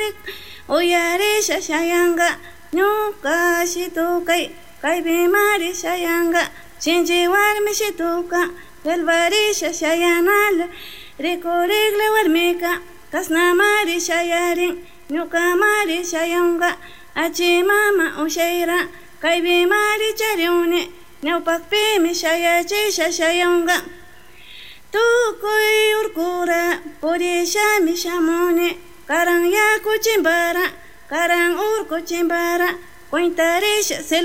uyarisha shayanga ñuka shitukay kaypi mari shayanga shinchi warmi shituka velvarisha shayanala rikurikla warmika kasna mari shayarin ñuka mari shayanga achi mama ushayra kaypi mari chariuni ñawpakpimi shayachisha shayanga tukuy urkura purishami shamuni karan yaku chimbara karan urku chimbara cuentarisha